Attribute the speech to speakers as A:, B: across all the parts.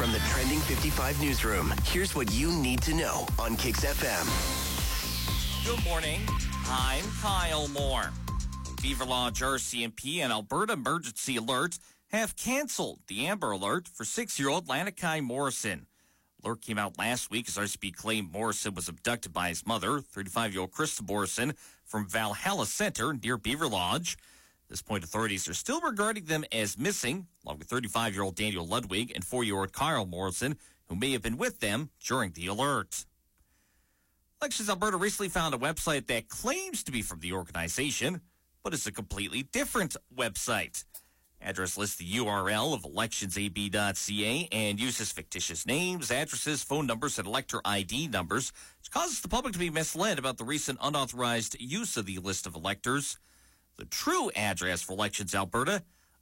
A: From the Trending 55 newsroom, here's what you need to know on Kicks FM.
B: Good morning. I'm Kyle Moore. Beaver Lodge RCMP and Alberta Emergency Alert have canceled the Amber Alert for 6-year-old Lanakai Morrison. Alert came out last week as RCMP claimed Morrison was abducted by his mother, 35-year-old Krista Morrison, from Valhalla Center near Beaver Lodge. At this point, authorities are still regarding them as missing, along with 35-year-old Daniel Ludwig and 4-year-old Kyle Morrison, who may have been with them during the alert. Elections Alberta recently found a website that claims to be from the organization, but is a completely different website. Address lists the URL of electionsab.ca and uses fictitious names, addresses, phone numbers, and elector ID numbers, which causes the public to be misled about the recent unauthorized use of the list of electors. The true address for Elections Alberta,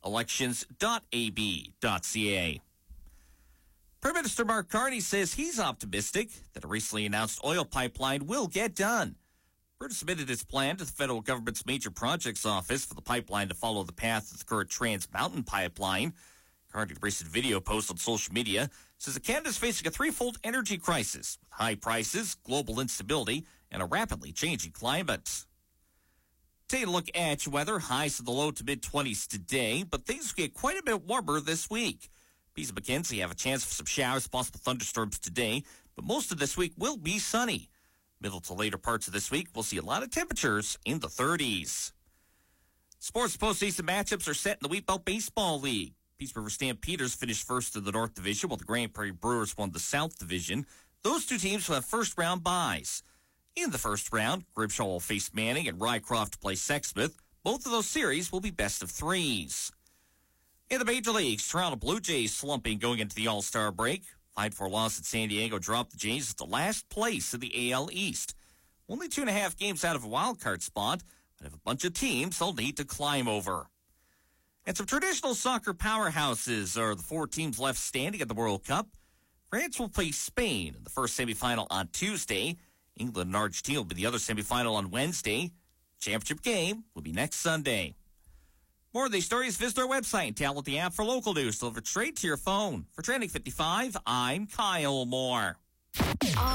B: elections.ab.ca. Prime Minister Mark Carney says he's optimistic that a recently announced oil pipeline will get done. Alberta submitted its plan to the federal government's major projects office for the pipeline to follow the path of the current Trans Mountain pipeline. Carney's recent video post on social media says that Canada is facing a threefold energy crisis with high prices, global instability, and a rapidly changing climate. Take a look at your weather. Highs in the low to mid-20s today, but things will get quite a bit warmer this week. Bees and Mackenzie have a chance for some showers, possible thunderstorms today, but most of this week will be sunny. Middle to later parts of this week, we'll see a lot of temperatures in the 30s. Sports postseason matchups are set in the Wheatbelt Baseball League. Peace River Stampeders finished first in the North Division, while the Grand Prairie Brewers won the South Division. Those two teams will have first-round byes. In the first round, Grimshaw will face Manning and Rycroft play Sexsmith. Both of those series will be best of threes. In the Major Leagues, Toronto Blue Jays slumping going into the All-Star break. 5-4 loss at San Diego dropped the Jays at the last place in the AL East. Only 2.5 games out of a wild card spot, but have a bunch of teams they'll need to climb over. And some traditional soccer powerhouses are the 4 teams left standing at the World Cup. France will play Spain in the first semifinal on Tuesday. England and Argentina will be the other semifinal on Wednesday. Championship game will be next Sunday. More of these stories, visit our website and download the app for local news delivered straight to your phone. For Trending 55, I'm Kyle Moore.